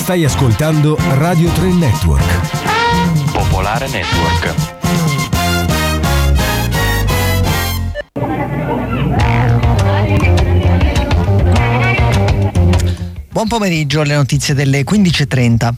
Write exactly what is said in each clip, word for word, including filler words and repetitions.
Stai ascoltando Radio tre Network. Popolare Network. Buon pomeriggio, le notizie delle quindici e trenta.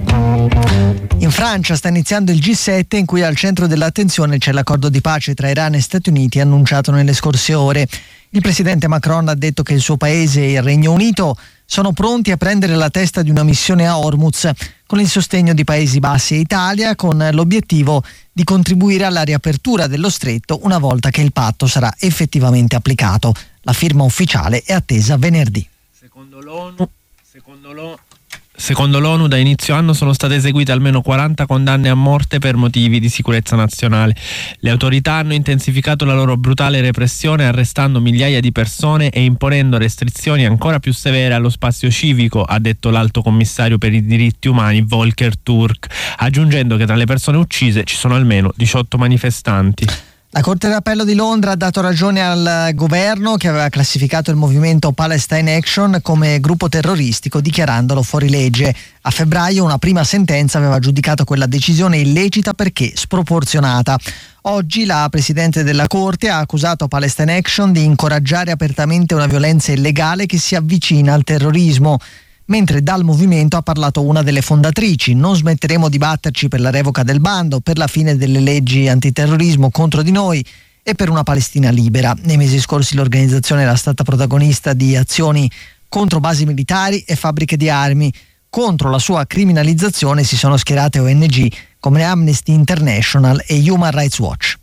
In Francia sta iniziando il G sette, in cui al centro dell'attenzione c'è l'accordo di pace tra Iran e Stati Uniti annunciato nelle scorse ore. Il presidente Macron ha detto che il suo paese e il Regno Unito sono pronti a prendere la testa di una missione a Hormuz con il sostegno di Paesi Bassi e Italia, con l'obiettivo di contribuire alla riapertura dello stretto una volta che il patto sarà effettivamente applicato. La firma ufficiale è attesa venerdì. Secondo l'ONU, secondo l'ONU Secondo l'ONU da inizio anno sono state eseguite almeno quaranta condanne a morte per motivi di sicurezza nazionale. Le autorità hanno intensificato la loro brutale repressione, arrestando migliaia di persone e imponendo restrizioni ancora più severe allo spazio civico, ha detto l'alto commissario per i diritti umani Volker Turk, aggiungendo che tra le persone uccise ci sono almeno diciotto manifestanti. La Corte d'Appello di Londra ha dato ragione al governo, che aveva classificato il movimento Palestine Action come gruppo terroristico, dichiarandolo fuori legge. A febbraio una prima sentenza aveva giudicato quella decisione illecita perché sproporzionata. Oggi la Presidente della Corte ha accusato Palestine Action di incoraggiare apertamente una violenza illegale che si avvicina al terrorismo. Mentre dal movimento ha parlato una delle fondatrici: non smetteremo di batterci per la revoca del bando, per la fine delle leggi antiterrorismo contro di noi e per una Palestina libera. Nei mesi scorsi l'organizzazione era stata protagonista di azioni contro basi militari e fabbriche di armi. Contro la sua criminalizzazione si sono schierate O N G come Amnesty International e Human Rights Watch.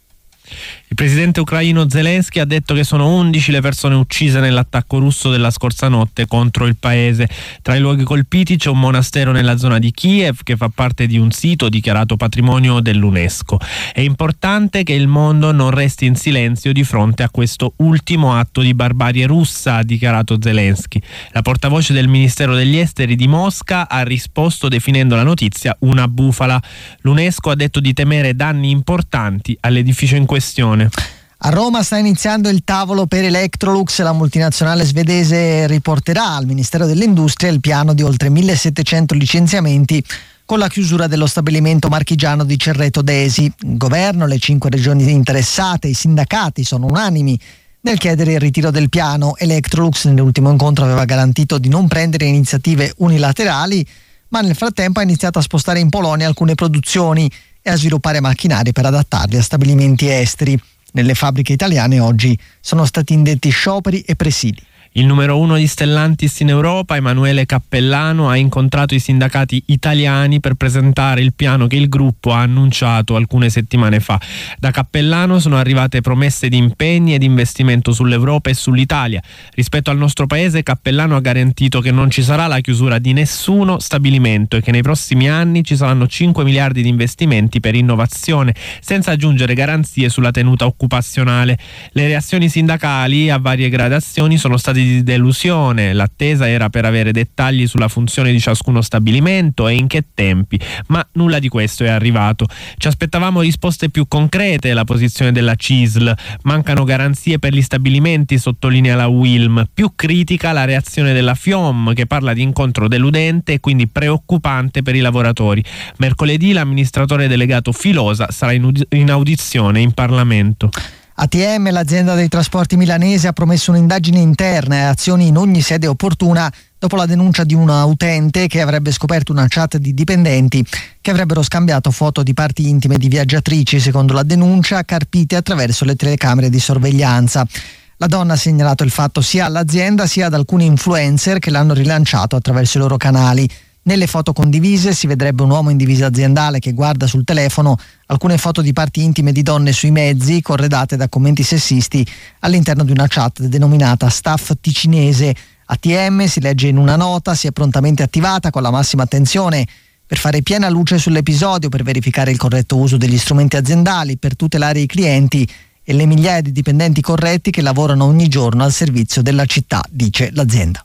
Il presidente ucraino Zelensky ha detto che sono undici le persone uccise nell'attacco russo della scorsa notte contro il paese. Tra i luoghi colpiti c'è un monastero nella zona di Kiev che fa parte di un sito dichiarato patrimonio dell'UNESCO. È importante che il mondo non resti in silenzio di fronte a questo ultimo atto di barbarie russa, ha dichiarato Zelensky. La portavoce del Ministero degli Esteri di Mosca ha risposto definendo la notizia una bufala. L'UNESCO ha detto di temere danni importanti all'edificio in questione. A Roma sta iniziando il tavolo per Electrolux. La multinazionale svedese riporterà al Ministero dell'Industria il piano di oltre millesettecento licenziamenti con la chiusura dello stabilimento marchigiano di Cerreto d'Esi. Il governo, le cinque regioni interessate, i sindacati sono unanimi nel chiedere il ritiro del piano. Electrolux nell'ultimo incontro aveva garantito di non prendere iniziative unilaterali, ma nel frattempo ha iniziato a spostare in Polonia alcune produzioni e a sviluppare macchinari per adattarli a stabilimenti esteri. Nelle fabbriche italiane oggi sono stati indetti scioperi e presidi. Il numero uno di Stellantis in Europa, Emanuele Cappellano, ha incontrato i sindacati italiani per presentare il piano che il gruppo ha annunciato alcune settimane fa. Da Cappellano sono arrivate promesse di impegni e di investimento sull'Europa e sull'Italia. Rispetto al nostro paese, Cappellano ha garantito che non ci sarà la chiusura di nessuno stabilimento e che nei prossimi anni ci saranno cinque miliardi di investimenti per innovazione, senza aggiungere garanzie sulla tenuta occupazionale. Le reazioni sindacali a varie gradazioni sono state di delusione. L'attesa era per avere dettagli sulla funzione di ciascuno stabilimento e in che tempi, ma nulla di questo è arrivato. Ci aspettavamo risposte più concrete. La posizione della C I S L: mancano garanzie per gli stabilimenti, sottolinea la U I L M. Più critica la reazione della FIOM, che parla di incontro deludente e quindi preoccupante per i lavoratori. Mercoledì l'amministratore delegato Filosa sarà in, ud- in audizione in Parlamento. A T M, l'azienda dei trasporti milanese, ha promesso un'indagine interna e azioni in ogni sede opportuna dopo la denuncia di un utente che avrebbe scoperto una chat di dipendenti che avrebbero scambiato foto di parti intime di viaggiatrici, secondo la denuncia, carpite attraverso le telecamere di sorveglianza. La donna ha segnalato il fatto sia all'azienda sia ad alcuni influencer che l'hanno rilanciato attraverso i loro canali. Nelle foto condivise si vedrebbe un uomo in divisa aziendale che guarda sul telefono alcune foto di parti intime di donne sui mezzi, corredate da commenti sessisti all'interno di una chat denominata Staff Ticinese. A T M, si legge in una nota, si è prontamente attivata con la massima attenzione per fare piena luce sull'episodio, per verificare il corretto uso degli strumenti aziendali, per tutelare i clienti e le migliaia di dipendenti corretti che lavorano ogni giorno al servizio della città, dice l'azienda.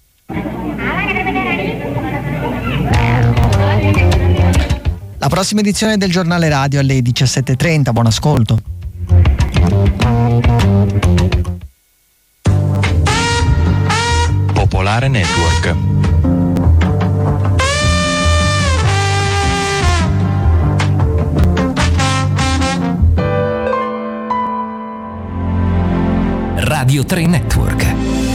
La prossima edizione del giornale radio alle diciassette e trenta. Buon ascolto. Popolare Network. Radio tre Network.